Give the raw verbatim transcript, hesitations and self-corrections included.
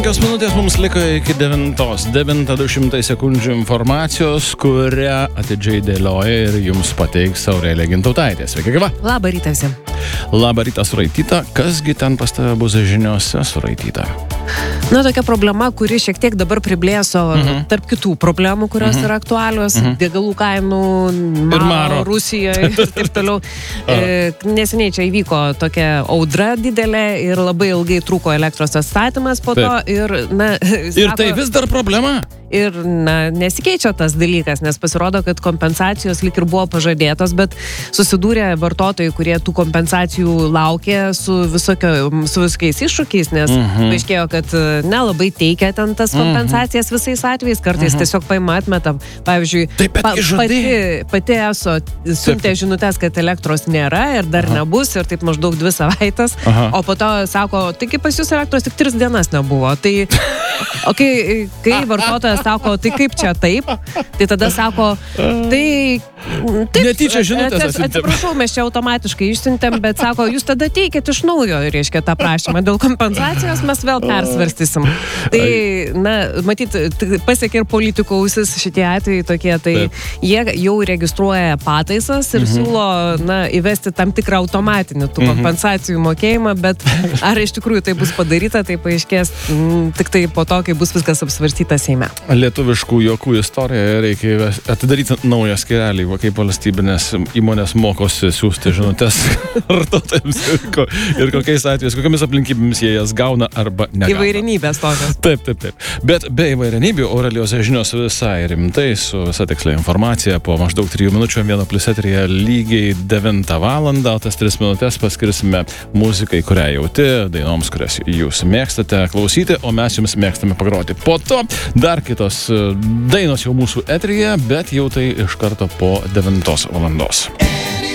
Penkios minutės mums liko iki devintos. Devinta du šimtai sekundžių informacijos, kurią atidžiai dėlioja ir jums pateiks Aurelija Gintautaitė. Sveiki, gyva. Labą rytą visi. Labą rytą, Suraityta. Kasgi ten pas tave bus žiniose, Suraityta? Na, tokia problema, kuri šiek tiek dabar priblėso mhm. tarp kitų problemų, kurios mhm. yra aktualios, mhm. degalų kainų, maro, maro. Rusijoje ir taip toliau. e, neseniai čia įvyko tokia audra didelė ir labai ilgai trūko elektros atstatymas po to. Ir, na, ir sako, tai vis dar problema? Ir, na, nesikeičia tas dalykas, nes pasirodo, kad kompensacijos lyg ir buvo pažadėtos, bet susidūrė vartotojai, kurie tų kompensacijų laukė su, visokio, su visokiais iššūkiais, nes mhm. paaiškėjo, kad nelabai teikia ten tas kompensacijas mhm. visais atvejais, kartais mhm. tiesiog paima atmeta. Pavyzdžiui, Taip, pa, pati, pati esu siuntė žinutės, kad elektros nėra ir dar Aha. nebus ir taip maždaug dvi savaitės, Aha. o po to sako, taigi pas jūs elektros tik tris dienas nebuvo. Tai, okay, kai vartotojas sako, tai kaip čia taip, tai tada sako, tai... Taip, netyčia žinutės atsiprašau, mes čia automatiškai išsiuntėm, bet sako, jūs tada teikėt iš naujo, reiškia, tą prašymą. Dėl kompensacijos mes vėl persvarstysim. Tai, na, matyt, pasiekė ir politikų ausis šitie atvejai tokie, tai Taip. jie jau registruoja pataisas ir mhm. siūlo, na, įvesti tam tikrą automatinį tų kompensacijų mokėjimą, bet ar iš tikrųjų tai bus padaryta, tai paaiškės m, tik tai po to, kai bus viskas apsvarstyta Seime. Lietuviškų juokų istoriją reikia atidaryti naują skyrelį, kaip valstybinės įmonės mokosi siūsti žinutės vartotojams ir, ko, ir kokiais atvejais, kokiamis aplinkybėmis jie jas gauna arba negauna. Įvairenybės tokios. Taip, taip, taip. Bet be įvairenybių Aurelijos žinios visai rimtai, su visa tikslia informacija po maždaug trijų minučių vieno plius eteryje lygiai devintą valandą, o tas tris minutės paskirsime muzikai, kurią jauti, dainoms, kurias jūs mėgstate klausyti, o mes jums mėgstame pagroti. Po to dar kitos dainos jau mūsų eteryje, bet jau tai iš karto po devintos valandos.